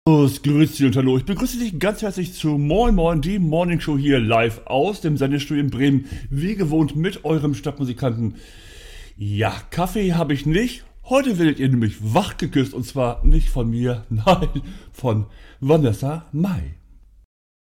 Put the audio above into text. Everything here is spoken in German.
Grüezi und hallo. Ich begrüße dich ganz herzlich zu Moin Moin, die Morning Show hier live aus dem Sendestudio in Bremen. Wie gewohnt mit eurem Stadtmusikanten. Ja, Kaffee habe ich nicht. Heute werdet ihr nämlich wach geküsst und zwar nicht von mir, nein, von Vanessa Mai.